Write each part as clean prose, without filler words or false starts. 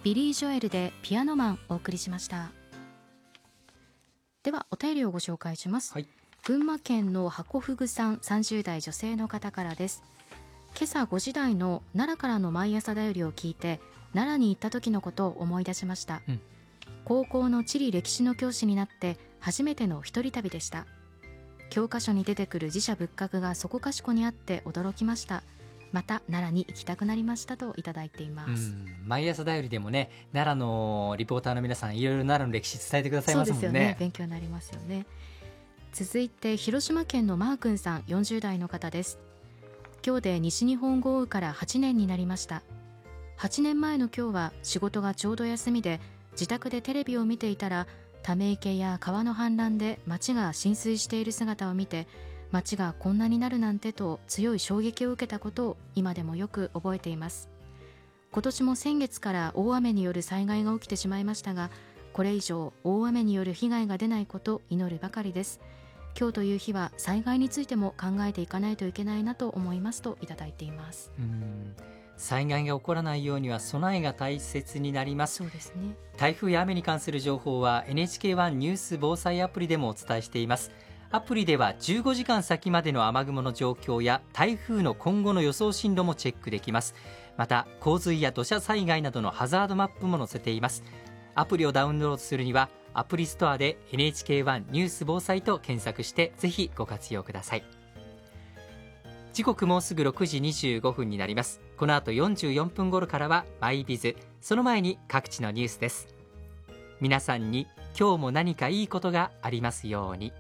ビリー・ジョエルでピアノマンお送りしました。ではお便りをご紹介します、群馬県の箱ふぐさん30代女性の方からです。今朝5時台の奈良からの毎朝だよりを聞いて奈良に行った時のことを思い出しました、高校の地理歴史の教師になって初めての一人旅でした。教科書に出てくる寺社仏閣がそこかしこにあって驚きました。また奈良に行きたくなりましたといただいています。 毎朝だよりでもね、奈良のリポーターの皆さんいろいろ奈良の歴史伝えてくださいますもんね。 そうですよね、勉強になりますよね。続いて広島県のマー君さん40代の方です。今日で西日本豪雨から8年になりました。8年前の今日は仕事がちょうど休みで自宅でテレビを見ていたら、ため池や川の氾濫で町が浸水している姿を見て、町がこんなになるなんてと強い衝撃を受けたことを今でもよく覚えています。今年も先月から大雨による災害が起きてしまいましたが、これ以上大雨による被害が出ないことを祈るばかりです。今日という日は災害についても考えていかないといけないなと思いますといただいています。 災害が起こらないようには備えが大切になります。 そうですね。 台風や雨に関する情報は NHK1 ニュース防災アプリでもお伝えしています。アプリでは15時間先までの雨雲の状況や台風の今後の予想進路もチェックできます。また洪水や土砂災害などのハザードマップも載せています。アプリをダウンロードするにはアプリストアで NHK1 ニュース防災と検索してぜひご活用ください。時刻もうすぐ6時25分になります。この後44分頃からはマイビズ、その前に各地のニュースです。皆さんに今日も何かいいことがありますように。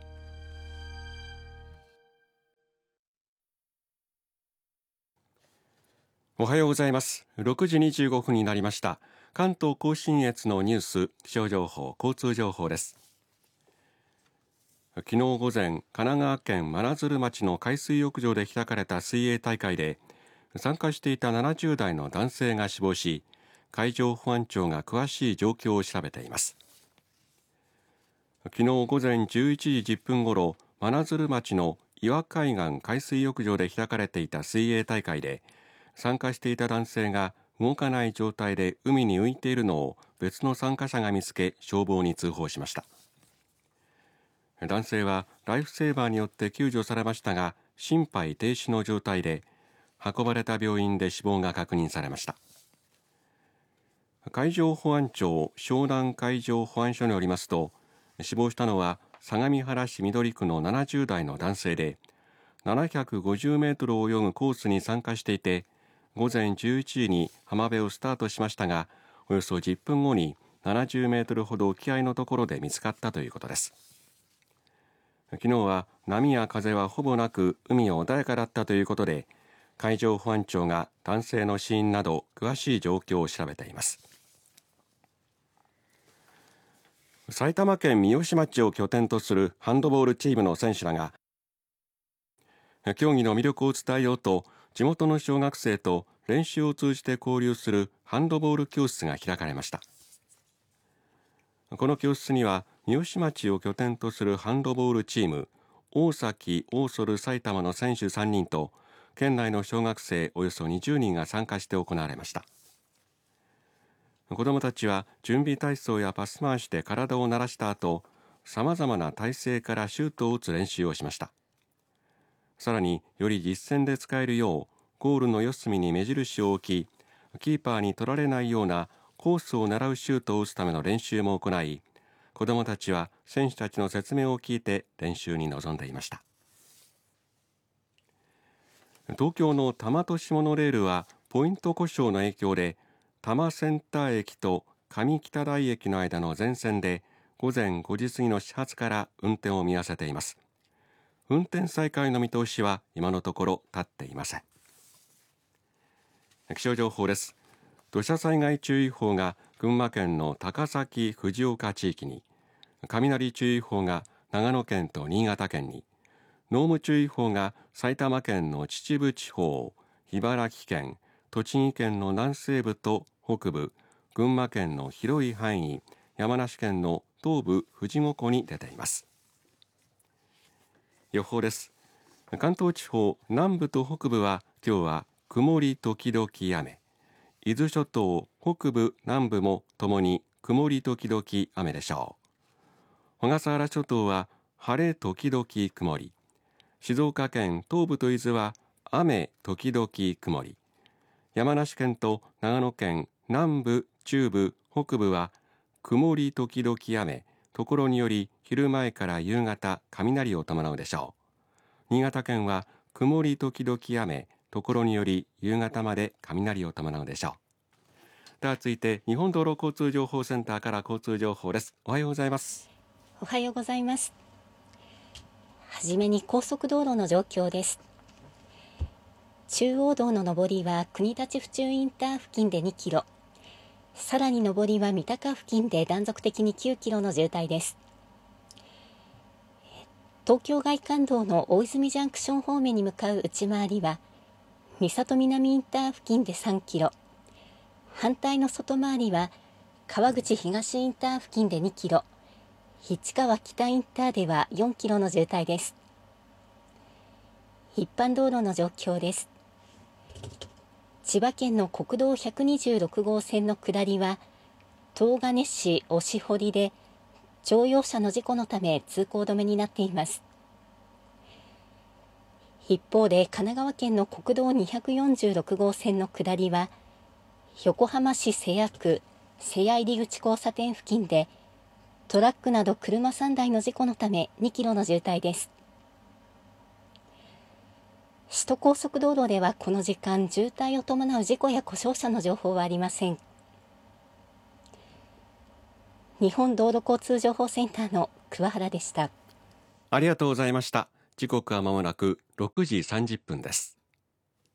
おはようございます。6時25分になりました。関東甲信越のニュース、気象情報、交通情報です。昨日午前、神奈川県真鶴町の海水浴場で開かれた水泳大会で、参加していた70代の男性が死亡し、海上保安庁が詳しい状況を調べています。昨日午前11時10分ごろ、真鶴町の岩海岸海水浴場で開かれていた水泳大会で、参加していた男性が動かない状態で海に浮いているのを別の参加者が見つけ、消防に通報しました。男性はライフセーバーによって救助されましたが、心肺停止の状態で運ばれた病院で死亡が確認されました。海上保安庁湘南海上保安署によりますと、死亡したのは相模原市緑区の70代の男性で、750メートルを泳ぐコースに参加していて、午前11時に浜辺をスタートしましたが、およそ10分後に70メートルほど沖合のところで見つかったということです。昨日は波や風はほぼなく、海は穏やかだったということで、海上保安庁が男性の死因など詳しい状況を調べています。埼玉県三芳町を拠点とするハンドボールチームの選手らが、競技の魅力を伝えようと地元の小学生と練習を通じて交流するハンドボール教室が開かれました。この教室には三芳町を拠点とするハンドボールチーム大崎オーソル埼玉の選手3人と県内の小学生およそ20人が参加して行われました。子どもたちは準備体操やパス回しで体を慣らした後、さまざまな体勢からシュートを打つ練習をしました。さらにより実戦で使えるようゴールの四隅に目印を置き、キーパーに取られないようなコースを狙うシュートを打つための練習も行い、子どもたちは選手たちの説明を聞いて練習に臨んでいました。東京の多摩都市モノレールはポイント故障の影響で多摩センター駅と上北台駅の間の全線で午前5時過ぎの始発から運転を見合わせています。運転再開の見通しは今のところ立っていません。気象情報です。土砂災害注意報が群馬県の高崎藤岡地域に、雷注意報が長野県と新潟県に、濃霧注意報が埼玉県の秩父地方、茨城県、栃木県の南西部と北部、群馬県の広い範囲、山梨県の東部富士五湖に出ています。予報です。関東地方南部と北部は今日は曇り時々雨、 伊豆諸島北部南部もともに曇り時々雨でしょう。小笠原諸島は晴れ時々曇り、静岡県東部と伊豆は雨時々曇り、山梨県と長野県南部中部北部は曇り時々雨、ところにより昼前から夕方雷を伴うでしょう。新潟県は曇り時々雨、ところにより夕方まで雷を伴うでしょう。では続いて日本道路交通情報センターから交通情報です。おはようございます。 おはようございます。はじめに高速道路の状況です。中央道の上りは国立府中インター付近で2キロ、さらに上りは三鷹付近で断続的に9キロの渋滞です。東京外環道の大泉ジャンクション方面に向かう内回りは三郷南インター付近で3キロ、反対の外回りは川口東インター付近で2キロ、市川北インターでは4キロの渋滞です。一般道路の状況です。千葉県の国道126号線の下りは東金市押堀で乗用車の事故のため通行止めになっています。一方で神奈川県の国道246号線の下りは横浜市瀬谷区瀬谷入口交差点付近でトラックなど車3台の事故のため2キロの渋滞です。首都高速道路ではこの時間渋滞を伴う事故や故障車の情報はありません。日本道路交通情報センターの桑原でした。 ありがとうございました。時刻はまもなく6時30分です。